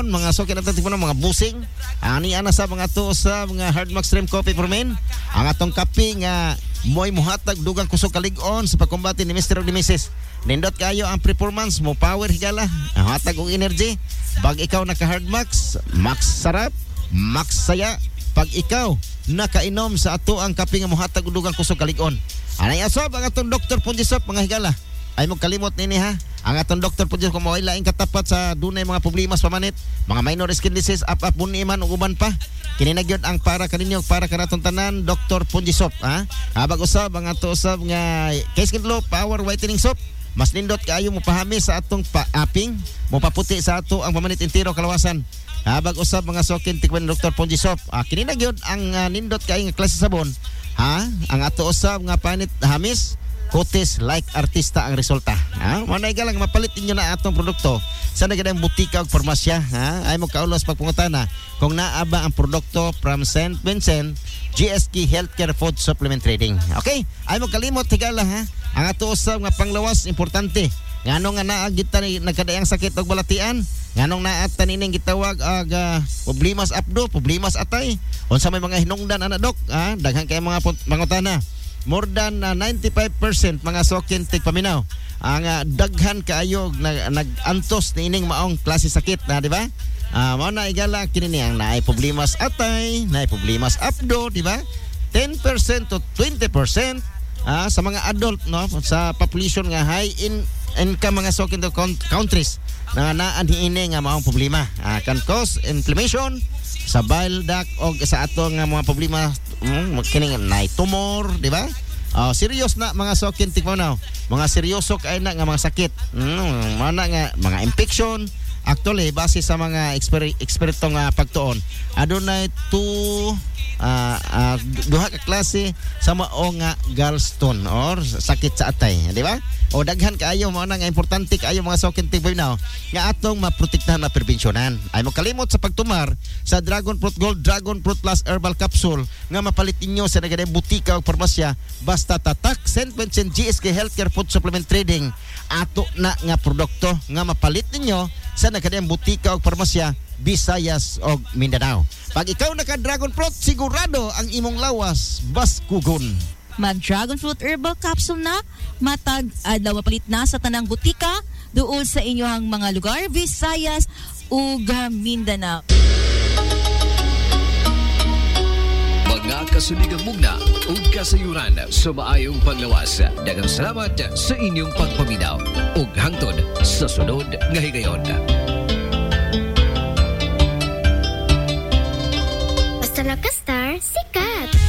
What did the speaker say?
karon mga sokin natin tipo mga busing. Ani ana sa mga to sa mga Hardmax Stream Coffee for Men. Ang atong kape nga moy muhatag dugang kusog kalig-on sa pagkombate ni Mr. ug ni Mrs. Nindot kayo ang performance mo, power higala, ang hatag og energy. Pag ikaw naka Hardmax, max sarap, max saya. Pag ikaw nakainom sa ato ang kape nga muhatag og dugang kusog kalig-on. Anay asob ang atong Dr. Punjisop mga higala. Ay mo kalimot nini ha. Ang atong Dr. Punjisop kung maway laing katapat sa dunay mga problemas pamanit, mga minor skin disease, up buniman ug uban pa. Kini na gyud ang para kaninyo, para kanaton tanan, Dr. Punjisop ha. Habag usab ang ato usab nga K-Skin Glow Power Whitening Soap. Mas nindot kaayo mo pahami sa atong paaping, mo paputi sa ato ang pamanit entero kalawasan. Habag usab mga sokin tikman Dr. Punjisop. Kini na gyud ang nindot kaayo nga klase sabon. Ha? Ang ato usab nga panit hamis, kutis like artista ang resulta. Ha? Manay galang mapalit ninyo na atong produkto sa nagadang butika o farmasya. Ha? Ay mo kaulos pagpungutana kung naaba ang produkto from St. Vincent GSK Healthcare Food Supplement Trading. Okay? Ay mo kalimot higala ha. Ang ato usab nga panglawas importante. Nganong nga naa kita ni nagkadaang sakit og balatian, nganong naa tanining gitawag og problemas apdo, problemas atay. Unsa may mga hinungdan ana dok, daghan kay mga pangutana. More than 95% mga sokin tigpaminaw. Ang daghan kaayo nag-antos niining maong klase sakit na, di ba? Mao na igala kini ang naay problemas atay, naay problemas apdo, di ba? 10% to 20% sa mga adult no sa population nga high income mga sokin to countries na naan hiini nga maong problema. Can cause inflammation sa bile duct o sa ato nga mga problema kining naay tumor, di ba? Serious na mga sokin tikmanaw. Mga seryoso kay na nga mga sakit. Mana nga mga infection. Actually base sa mga eksperto nga pagtuon, adunay duha ka klase sa mao nga gallstone or sakit sa atay, di ba? O daghan kaayo mao na nga importante kaayo mga sokin tigbaynaw nga atong maprotektahan na prerbensyonan. Ay mo kalimot sa pagtumar sa Dragon Fruit Gold, Dragon Fruit Plus Herbal Capsule nga mapalit ninyo sa nagadayang butika o farmasya basta tatak St. Vincent GSK Healthcare Food Supplement Trading. Ato na nga produkto nga mapalit ninyo sa nagadayang butika o farmasya Visayas o Mindanao. Pag ikaw naka Dragon Fruit, sigurado ang imong lawas baskugon. Mag Dragon Fruit Herbal Capsule na matag adlaw mapalit na sa tanang butika duol sa inyong mga lugar Visayas ug Mindanao. Mga kasuligang mugna ug kasayuran sa maayong panglawas. Daghang salamat sa inyong pagpaminaw ug hangtod sa sunod nga higayon. Basta